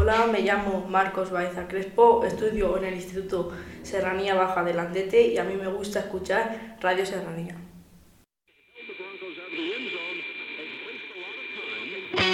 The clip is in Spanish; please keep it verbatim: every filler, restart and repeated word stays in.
Hola, me llamo Marcos Baeza Crespo, estudio en el Instituto Serranía Baja de Landete y a mí me gusta escuchar Radio Serranía.